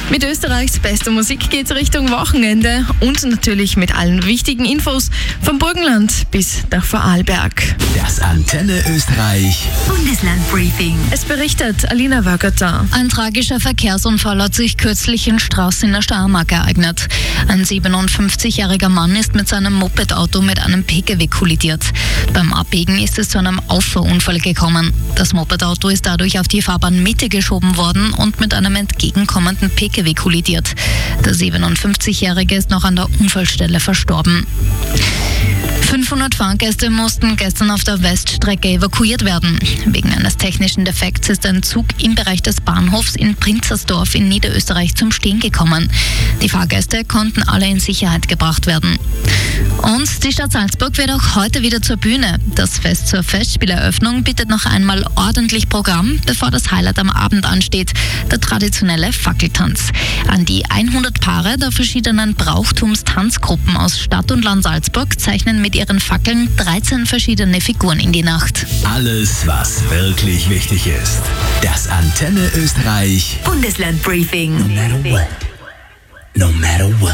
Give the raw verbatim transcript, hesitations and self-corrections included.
Mit Österreichs bester Musik geht's Richtung Wochenende und natürlich mit allen wichtigen Infos vom Burgenland bis nach Vorarlberg. Das Antenne Österreich Bundeslandbriefing. Es berichtet Alina Wögerter. Ein tragischer Verkehrsunfall hat sich kürzlich in Strauß in der Steiermark ereignet. Ein siebenundfünfzigjähriger Mann ist mit seinem Mopedauto mit einem P K W kollidiert. Beim Abbiegen ist es zu einem Auffahrunfall gekommen. Das Mopedauto ist dadurch auf die Fahrbahnmitte geschoben worden und mit einem entgegenkommenden P K W kollidiert. Der siebenundfünfzigjährige ist noch an der Unfallstelle verstorben. fünfhundert Fahrgäste mussten gestern auf der Weststrecke evakuiert werden. Wegen eines technischen Defekts ist ein Zug im Bereich des Bahnhofs in Prinzersdorf in Niederösterreich zum Stehen gekommen. Die Fahrgäste konnten alle in Sicherheit gebracht werden. Und die Stadt Salzburg wird auch heute wieder zur Bühne. Das Fest zur Festspieleröffnung bietet noch einmal ordentlich Programm, bevor das Highlight am Abend ansteht, der traditionelle Fackeltanz. An die hundert Paare der verschiedenen Brauchtumstanzgruppen aus Stadt und Land Salzburg zeichnen mit ihren Fackeln dreizehn verschiedene Figuren in die Nacht. Alles, was wirklich wichtig ist. Das Antenne Österreich Bundeslandbriefing. No matter what. No matter what.